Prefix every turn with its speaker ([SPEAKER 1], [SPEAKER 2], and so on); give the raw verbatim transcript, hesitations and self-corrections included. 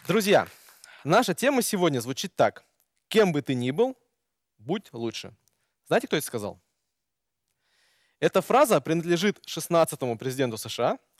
[SPEAKER 1] Друзья, наша тема сегодня звучит так. Кем бы ты ни был, будь лучше. Знаете, кто это сказал? Эта фраза принадлежит шестнадцатому президенту США